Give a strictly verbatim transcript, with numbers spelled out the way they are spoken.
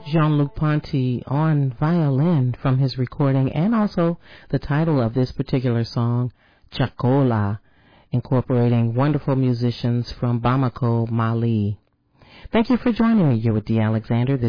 Jean-Luc Ponty on violin from his recording, and also the title of this particular song, Chakola, incorporating wonderful musicians from Bamako, Mali. Thank you for joining me. You're with Dee Alexander. This